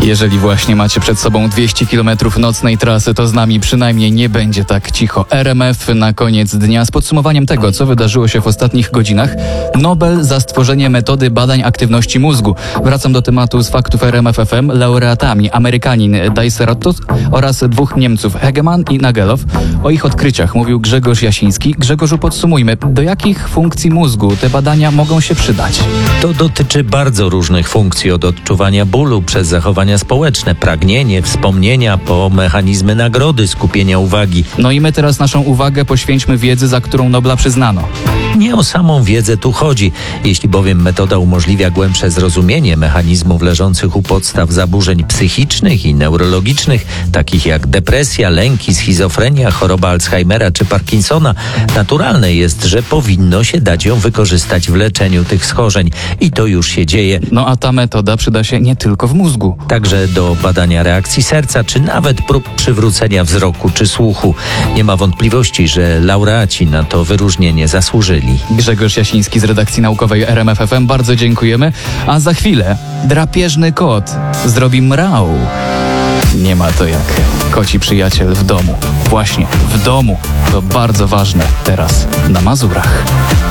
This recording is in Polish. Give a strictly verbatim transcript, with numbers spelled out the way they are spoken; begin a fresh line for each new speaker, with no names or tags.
Jeżeli właśnie macie przed sobą dwieście kilometrów nocnej trasy, to z nami przynajmniej nie będzie tak cicho. R M F na koniec dnia z podsumowaniem tego, co wydarzyło się w ostatnich godzinach. Nobel za stworzenie metody badań aktywności mózgu. Wracam do tematu z faktów R M F F M. Laureatami Amerykanin Dajseratos oraz dwóch Niemców Hegeman i Nagelow. O ich odkryciach mówił Grzegorz Jasiński. Grzegorzu, podsumujmy, do jakich funkcji mózgu te badania mogą się przydać?
To dotyczy bardzo różnych funkcji, od odczuwania bólu przez zachowania społeczne, pragnienie, wspomnienia, po mechanizmy nagrody, skupienia uwagi.
No i my teraz naszą uwagę poświęćmy wiedzy, za którą Nobla przyznano.
Nie o samą wiedzę tu chodzi. Jeśli bowiem metoda umożliwia głębsze zrozumienie mechanizmów leżących u podstaw zaburzeń psychicznych i neurologicznych, takich jak depresja, lęki, schizofrenia, choroba Alzheimera czy Parkinsona, naturalne jest, że powinno się dać ją wykorzystać w leczeniu tych schorzeń. I to już się dzieje.
No a ta metoda przyda się nie tylko w mózgu.
Także do badania reakcji serca, czy nawet prób przywrócenia wzroku czy słuchu. Nie ma wątpliwości, że laureaci na to wyróżnienie zasłużyli.
Grzegorz Jasiński z redakcji naukowej R M F F M, bardzo dziękujemy. A za chwilę drapieżny kot zrobi mrał. Nie ma to jak koci przyjaciel w domu. Właśnie, w domu. To bardzo ważne teraz na Mazurach.